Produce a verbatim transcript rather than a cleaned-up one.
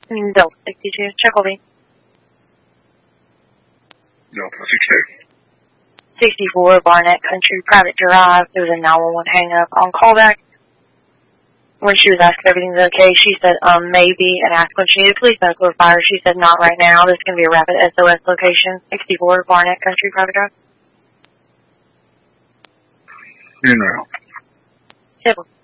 Delta sixty-two, check will be. Delta sixty-two. sixty-four, Barnett Country Private Drive. There was a nine one one hang-up on callback. When she was asked if everything's okay, she said, um, maybe, and asked when she needed police medical or fire. She said, not right now. This is going to be a rapid S O S location. sixty-four, Barnett Country Private Drive. In route. Civil.